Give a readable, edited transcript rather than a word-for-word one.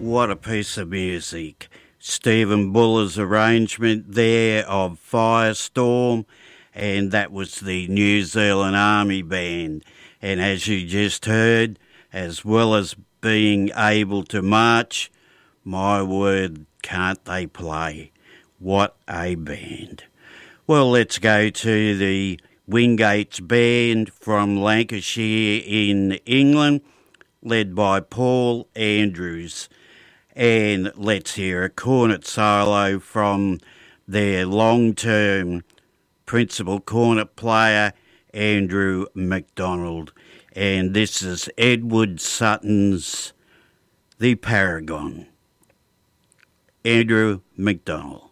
What a piece of music. Stephen Buller's arrangement there of Firestorm, and that was the New Zealand Army Band. And as you just heard, as well as being able to march, my word, can't they play. What a band. Well, let's go to the Wingates Band from Lancashire in England, led by Paul Andrews. And let's hear a cornet solo from their long-term principal cornet player, Andrew McDonald. And this is Edward Sutton's The Paragon. Andrew McDonald.